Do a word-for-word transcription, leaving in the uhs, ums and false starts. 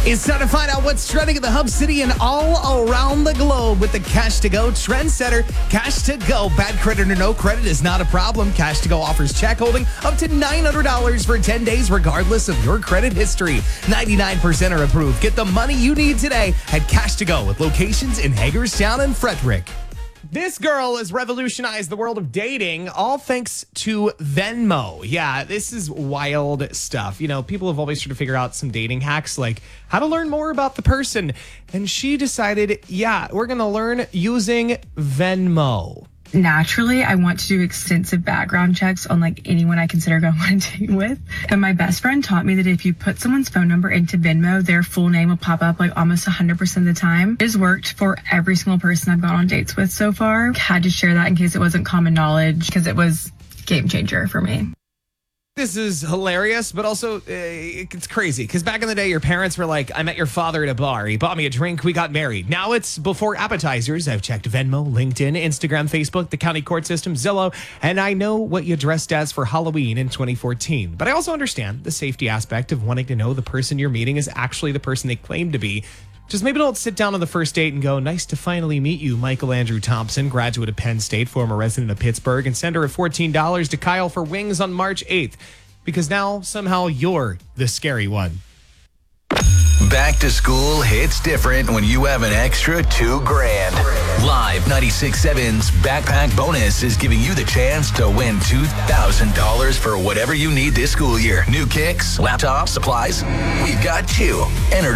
It's time to find out what's trending in the Hub City and all around the globe with the Cash to Go trendsetter. Cash to Go. Bad credit or no credit is not a problem. Cash to Go offers check holding up to nine hundred dollars for ten days, regardless of your credit history. ninety-nine percent are approved. Get the money you need today at Cash to Go with locations in Hagerstown and Frederick. This girl has revolutionized the world of dating, all thanks to Venmo. Yeah, this is wild stuff. You know, people have always tried to figure out some dating hacks, like how to learn more about the person. And she decided, yeah, we're going to learn using Venmo. Naturally, I want to do extensive background checks on like anyone I consider going on a date with. And my best friend taught me that if you put someone's phone number into Venmo, their full name will pop up like almost one hundred percent of the time. It has worked for every single person I've gone on dates with so far. Had to share that in case it wasn't common knowledge because it was a game changer for me. This is hilarious, but also uh, it's crazy because back in the day, your parents were like, I met your father at a bar. He bought me a drink. We got married. Now it's before appetizers. I've checked Venmo, LinkedIn, Instagram, Facebook, the county court system, Zillow, and I know what you dressed as for Halloween in twenty fourteen. But I also understand the safety aspect of wanting to know the person you're meeting is actually the person they claim to be. Just maybe don't sit down on the first date and go, nice to finally meet you, Michael Andrew Thompson, graduate of Penn State, former resident of Pittsburgh, and send her a fourteen dollars to Kyle for wings on March eighth. Because now somehow you're the scary one. Back to school hits different when you have an extra two grand. Live ninety-six point seven's Backpack Bonus is giving you the chance to win two thousand dollars for whatever you need this school year. New kicks, laptops, supplies. We've got you. Enter